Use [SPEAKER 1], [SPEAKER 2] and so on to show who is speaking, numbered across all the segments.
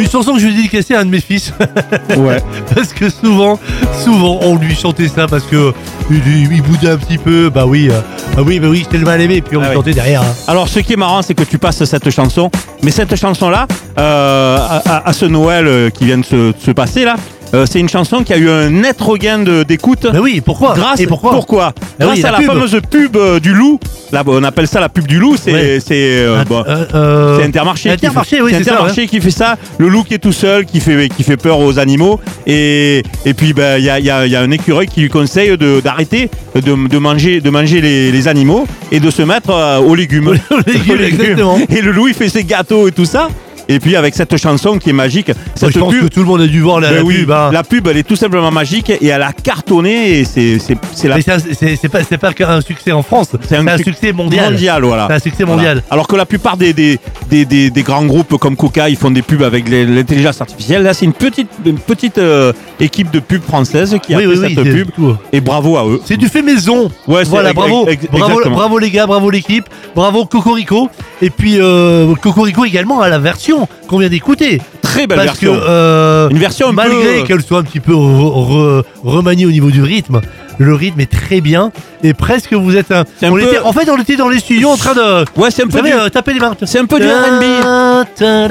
[SPEAKER 1] Une chanson que je vais dédicacer à un de mes fils.
[SPEAKER 2] Ouais.
[SPEAKER 1] Parce que souvent, on lui chantait ça parce que il boudait un petit peu. Bah oui, c'était le mal aimé. Puis on lui chantait derrière. Hein.
[SPEAKER 2] Alors, ce qui est marrant, c'est que tu passes cette chanson, mais cette chanson-là, à ce Noël qui vient de se passer là, c'est une chanson qui a eu un net regain d'écoute.
[SPEAKER 1] Mais oui, pourquoi
[SPEAKER 2] Pourquoi Grâce à la fameuse pub du loup. Là, on appelle ça la pub du loup. C'est Intermarché.
[SPEAKER 1] Intermarché,
[SPEAKER 2] c'est Intermarché qui fait ça. Le loup qui est tout seul, qui fait peur aux animaux. Et puis, il y a un écureuil qui lui conseille d'arrêter de manger les animaux et de se mettre aux légumes.
[SPEAKER 1] Aux légumes, exactement.
[SPEAKER 2] Et le loup, il fait ses gâteaux et tout ça. Et puis avec cette chanson qui est magique,
[SPEAKER 1] je pense que tout le monde a dû voir la pub. Hein.
[SPEAKER 2] La pub, elle est tout simplement magique et elle a cartonné. Et c'est
[SPEAKER 1] pas qu'un succès en France, c'est un succès mondial.
[SPEAKER 2] Voilà.
[SPEAKER 1] C'est un succès mondial.
[SPEAKER 2] Voilà. Alors que la plupart des grands groupes comme Coca, ils font des pubs avec l'intelligence artificielle. Là, c'est une petite équipe de pub française qui a fait cette pub. Et bravo à eux.
[SPEAKER 1] C'est du fait maison.
[SPEAKER 2] Ouais,
[SPEAKER 1] voilà, bravo les gars, bravo l'équipe, bravo Cocorico. Et puis Cocorico également à la version qu'on vient d'écouter.
[SPEAKER 2] Très belle version.
[SPEAKER 1] Une version malgré qu'elle soit un petit peu remaniée au niveau du rythme, le rythme est très bien et presque vous êtes on était dans les studios en train de taper les mains.
[SPEAKER 2] C'est un peu du R&B.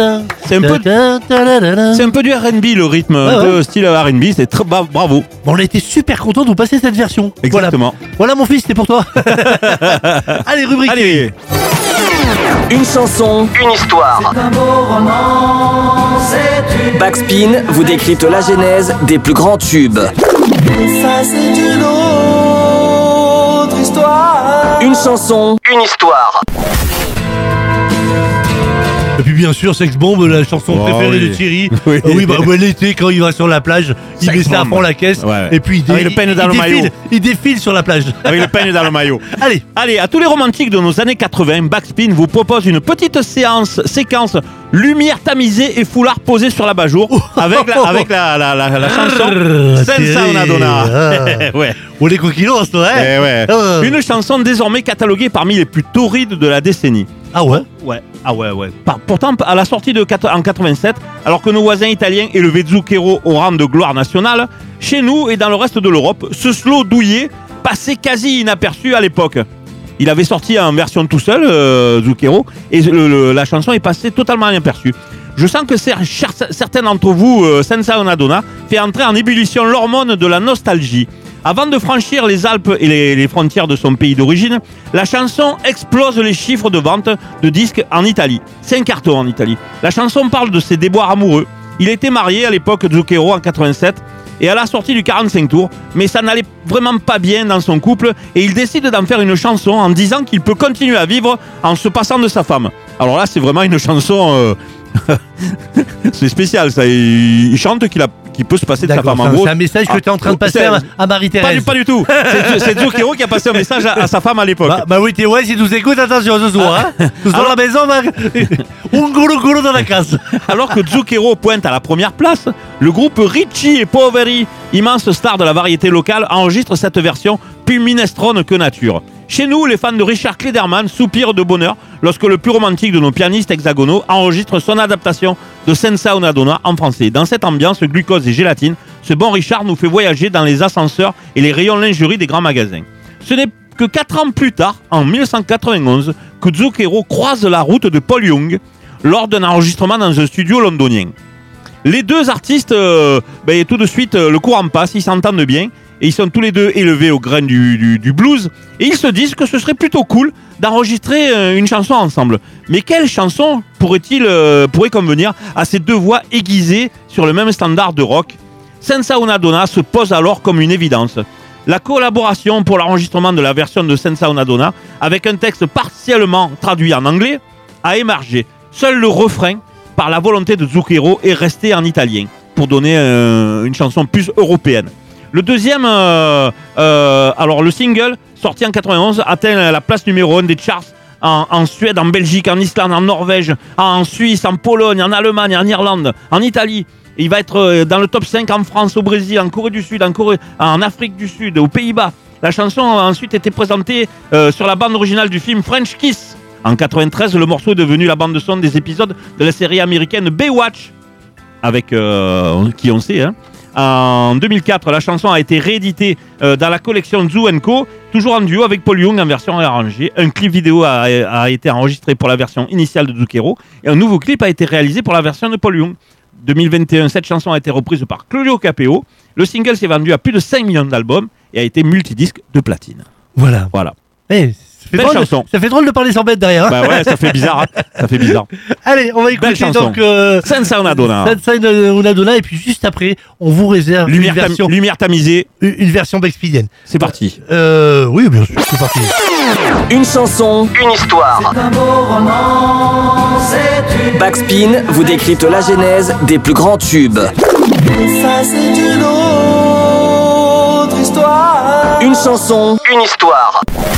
[SPEAKER 2] C'est un peu du R&B le rythme, un peu style R&B, c'est très bravo.
[SPEAKER 1] On a été super content de vous passer cette version.
[SPEAKER 2] Exactement.
[SPEAKER 1] Voilà mon fils, c'était pour toi. Allez, rubrique.
[SPEAKER 2] Allez.
[SPEAKER 3] Une chanson, une histoire.
[SPEAKER 4] C'est un beau roman, c'est une...
[SPEAKER 3] Backspin vous décrypte la genèse des plus grands tubes.
[SPEAKER 4] Ça c'est une autre histoire.
[SPEAKER 3] Une chanson, une histoire.
[SPEAKER 1] Et puis bien sûr, Sex Bomb, la chanson préférée de Thierry. L'été, quand il va sur la plage, il met ça à fond la caisse. Ouais. Et puis il défile sur la plage.
[SPEAKER 2] Avec le peigne dans le maillot. Allez, à tous les romantiques de nos années 80, Backspin vous propose une petite séquence lumière tamisée et foulard posé sur l'abat-jour avec la chanson Senza una donna.
[SPEAKER 1] Ouais. On est coquinos, ouais.
[SPEAKER 2] Une chanson désormais cataloguée parmi les plus torrides de la décennie.
[SPEAKER 1] Ah ouais?
[SPEAKER 2] Ouais. Pourtant, à la sortie en 87, alors que nos voisins italiens élevaient Zucchero au rang de gloire nationale, chez nous et dans le reste de l'Europe, ce slow douillet passait quasi inaperçu à l'époque. Il avait sorti en version tout seul, Zucchero, et la chanson est passée totalement inaperçue. Je sens que certains d'entre vous, Senza una donna, fait entrer en ébullition l'hormone de la nostalgie. Avant de franchir les Alpes et les frontières de son pays d'origine, la chanson explose les chiffres de vente de disques en Italie. C'est un carton en Italie. La chanson parle de ses déboires amoureux. Il était marié à l'époque de Zucchero en 87 et à la sortie du 45 tours, mais ça n'allait vraiment pas bien dans son couple et il décide d'en faire une chanson en disant qu'il peut continuer à vivre en se passant de sa femme. Alors là, c'est vraiment une chanson... c'est spécial ça. Il chante qu'il peut se passer de sa femme. En gros,
[SPEAKER 1] c'est un message que tu es en train de passer à Marie-Thérèse.
[SPEAKER 2] Pas du tout. C'est Zucchero qui a passé un message à sa femme à l'époque.
[SPEAKER 1] Oui, si tu nous écoutes, attention ce soir. Nous sommes à la maison, un golo dans la case.
[SPEAKER 2] Alors que Zucchero pointe à la première place, le groupe Ricci et Poveri, immense star de la variété locale, enregistre cette version plus minestrone que nature. Chez nous, les fans de Richard Klederman soupirent de bonheur lorsque le plus romantique de nos pianistes hexagonaux enregistre son adaptation de Senza una donna en français. Dans cette ambiance glucose et gélatine, ce bon Richard nous fait voyager dans les ascenseurs et les rayons lingerie des grands magasins. Ce n'est que 4 ans plus tard, en 1991, que Zucchero croise la route de Paul Young lors d'un enregistrement dans un studio londonien. Les deux artistes, tout de suite, le courant passe, ils s'entendent bien. Et ils sont tous les deux élevés au grain du blues. Et ils se disent que ce serait plutôt cool d'enregistrer une chanson ensemble. Mais quelle chanson pourrait convenir à ces deux voix aiguisées sur le même standard de rock? Senza una donna se pose alors comme une évidence. La collaboration pour l'enregistrement de la version de Senza una donna, avec un texte partiellement traduit en anglais, a émergé. Seul le refrain, par la volonté de Zucchero, est resté en italien, pour donner une chanson plus européenne. Le deuxième, alors le single, sorti en 91, atteint la place numéro 1 des charts en Suède, en Belgique, en Islande, en Norvège, en Suisse, en Pologne, en Allemagne, en Irlande, en Italie. Il va être dans le top 5 en France, au Brésil, en Corée du Sud, en Afrique du Sud, aux Pays-Bas. La chanson a ensuite été présentée sur la bande originale du film French Kiss. En 93, le morceau est devenu la bande-son des épisodes de la série américaine Baywatch. avec qui on sait. Hein. En 2004, la chanson a été rééditée dans la collection Zoo & Co, toujours en duo avec Paul Young en version arrangée. Un clip vidéo a été enregistré pour la version initiale de Zucchero et un nouveau clip a été réalisé pour la version de Paul Young. 2021, cette chanson a été reprise par Claudio Capéo. Le single s'est vendu à plus de 5 millions d'albums et a été multidisque de platine.
[SPEAKER 1] Voilà.
[SPEAKER 2] Belle chanson.
[SPEAKER 1] Ça fait drôle de parler sans bête derrière. Hein.
[SPEAKER 2] Bah ouais, ça fait bizarre. Hein. Ça fait bizarre.
[SPEAKER 1] Allez, on va écouter donc
[SPEAKER 2] Senza una donna.
[SPEAKER 1] Senza una donna et puis juste après, on vous réserve
[SPEAKER 2] Lumière tamisée.
[SPEAKER 1] Une version Baxpidienne.
[SPEAKER 2] C'est parti.
[SPEAKER 1] Oui, bien sûr, c'est parti.
[SPEAKER 3] Une chanson, une histoire.
[SPEAKER 4] C'est un beau roman, c'est une...
[SPEAKER 3] Backspin vous décrypte la genèse des plus grands tubes.
[SPEAKER 4] Ça c'est une autre histoire.
[SPEAKER 3] Une chanson, une histoire.